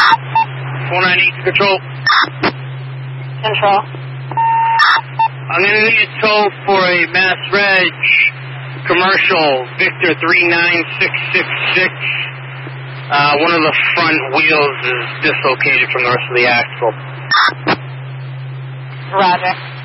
498 control. Control. I'm going to need a tow for a Mass Reg commercial, Victor 39666. One of the front wheels is dislocated from the rest of the axle. Roger.